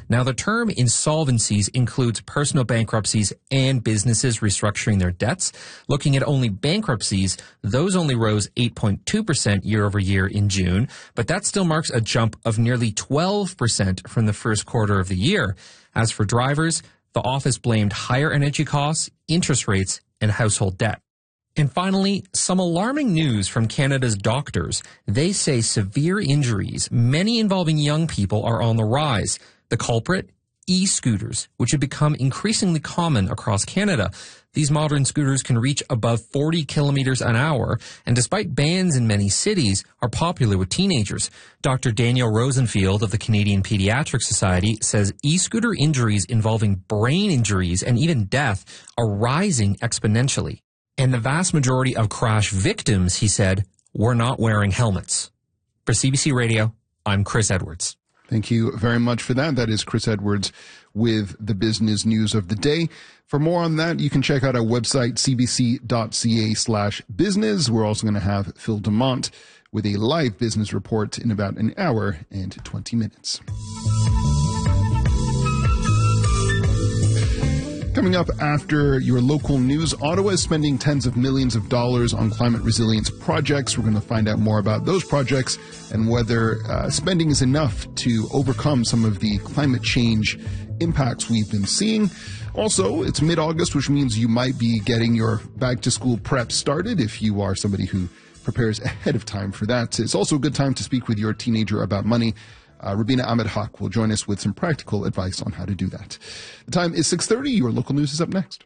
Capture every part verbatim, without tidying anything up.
Now, the term insolvencies includes personal bankruptcies and businesses restructuring their debts. Looking at only bankruptcies, those only rose eight point two percent year over year in June, but that still marks a jump of nearly twelve percent from the first quarter of the year. As for drivers, the office blamed higher energy costs, interest rates, and household debt. And finally, some alarming news from Canada's doctors. They say severe injuries, many involving young people, are on the rise. The culprit? E-scooters, which have become increasingly common across Canada. These modern scooters can reach above forty kilometers an hour, and despite bans in many cities, are popular with teenagers. Doctor Daniel Rosenfield of the Canadian Pediatric Society says e-scooter injuries involving brain injuries and even death are rising exponentially. And the vast majority of crash victims, he said, were not wearing helmets. For C B C Radio, I'm Chris Edwards. Thank you very much for that. That is Chris Edwards with the business news of the day. For more on that, you can check out our website, cbc.ca slash business. We're also going to have Phil DeMont with a live business report in about an hour and twenty minutes. Coming up after your local news, Ottawa is spending tens of millions of dollars on climate resilience projects. We're going to find out more about those projects and whether uh, spending is enough to overcome some of the climate change impacts we've been seeing. Also, it's mid-August, which means you might be getting your back-to-school prep started if you are somebody who prepares ahead of time for that. It's also a good time to speak with your teenager about money. Uh, Rabina Ahmed Haq will join us with some practical advice on how to do that. The time is six thirty. Your local news is up next.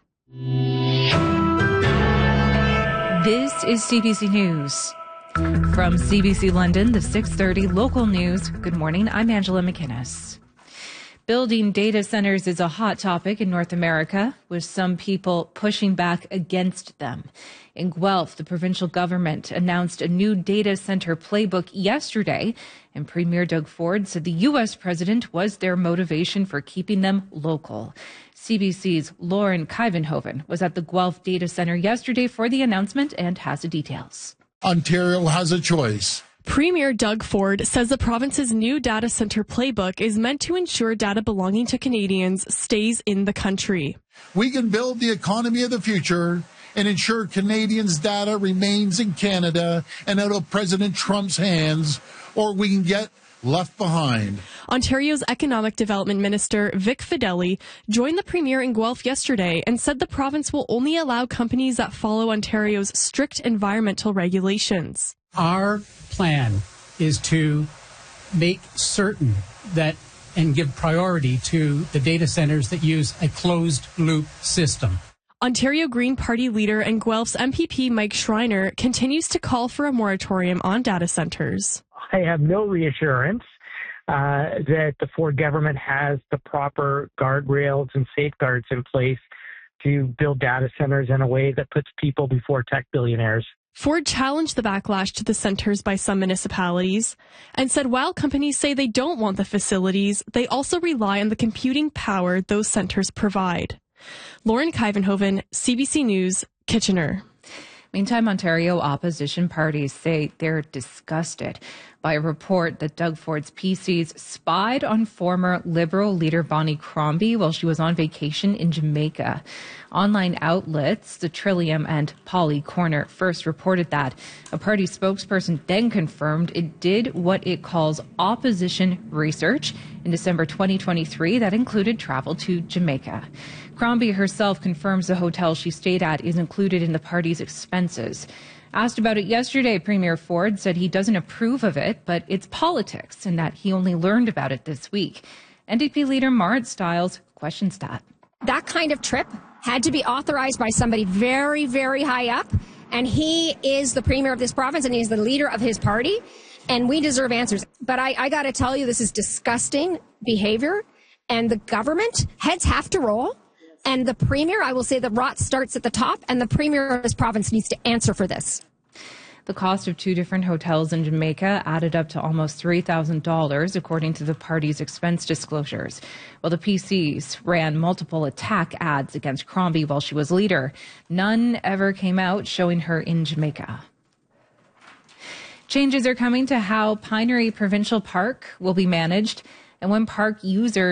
This is C B C News. From C B C London, the six thirty local news. Good morning. I'm Angela McInnes. Building data centers is a hot topic in North America, with some people pushing back against them. In Guelph, the provincial government announced a new data center playbook yesterday, and Premier Doug Ford said the U S president was their motivation for keeping them local. C B C's Lauren Kivenhoven was at the Guelph data center yesterday for the announcement and has the details. Ontario has a choice. Premier Doug Ford says the province's new data center playbook is meant to ensure data belonging to Canadians stays in the country. We can build the economy of the future and ensure Canadians' data remains in Canada and out of President Trump's hands, or we can get left behind. Ontario's Economic Development Minister Vic Fedeli joined the Premier in Guelph yesterday and said the province will only allow companies that follow Ontario's strict environmental regulations. Our plan is to make certain that and give priority to the data centers that use a closed-loop system. Ontario Green Party leader and Guelph's M P P Mike Schreiner continues to call for a moratorium on data centers. I have no reassurance uh, that the Ford government has the proper guardrails and safeguards in place to build data centers in a way that puts people before tech billionaires. Ford challenged the backlash to the centers by some municipalities and said while companies say they don't want the facilities, they also rely on the computing power those centers provide. Lauren Kivenhoven, C B C News, Kitchener. Meantime, Ontario opposition parties say they're disgusted by a report that Doug Ford's P Cs spied on former Liberal leader Bonnie Crombie while she was on vacation in Jamaica. Online outlets, The Trillium and Polly Corner, first reported that. A party spokesperson then confirmed it did what it calls opposition research in December twenty twenty-three that included travel to Jamaica. Crombie herself confirms the hotel she stayed at is included in the party's expenses. Asked about it yesterday, Premier Ford said he doesn't approve of it, but it's politics and that he only learned about it this week. N D P leader Marit Stiles questions that. That kind of trip had to be authorized by somebody very, very high up, and he is the premier of this province and he's the leader of his party, and we deserve answers. But I, I got to tell you, this is disgusting behavior, and the government, heads have to roll. And the premier, I will say the rot starts at the top, and the premier of this province needs to answer for this. The cost of two different hotels in Jamaica added up to almost three thousand dollars, according to the party's expense disclosures. While the P Cs ran multiple attack ads against Crombie while she was leader, none ever came out showing her in Jamaica. Changes are coming to how Pinery Provincial Park will be managed, and when park users